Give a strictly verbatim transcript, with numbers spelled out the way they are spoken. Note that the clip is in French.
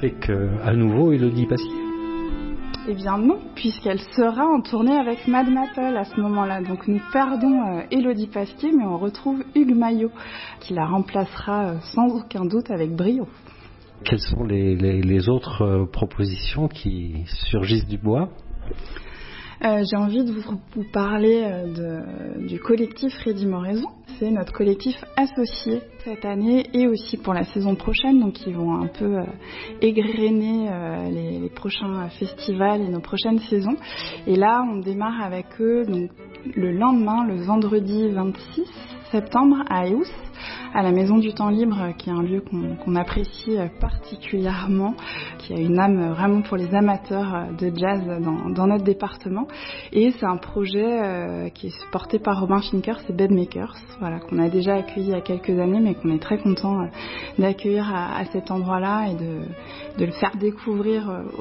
avec euh, à nouveau Élodie Pasquier? Eh bien non, puisqu'elle sera en tournée avec Mad Maple à ce moment-là. Donc nous perdons euh, Élodie Pasquier, mais on retrouve Hugues Maillot, qui la remplacera euh, sans aucun doute avec brio. Quelles sont les, les, les autres euh, propositions qui surgissent du bois? Euh, j'ai envie de vous, vous parler euh, de, du collectif Freddy Moraison. C'est notre collectif associé cette année et aussi pour la saison prochaine. Donc ils vont un peu euh, égrener euh, les, les prochains festivals et nos prochaines saisons. Et là, on démarre avec eux donc, le lendemain, le vendredi vingt-six septembre à Eus, à la Maison du Temps Libre, qui est un lieu qu'on, qu'on apprécie particulièrement, qui a une âme vraiment pour les amateurs de jazz dans, dans notre département. Et c'est un projet euh, qui est porté par Robin Finkers et Bedmakers, voilà, qu'on a déjà accueilli il y a quelques années, mais qu'on est très content d'accueillir à, à cet endroit-là et de, de le faire découvrir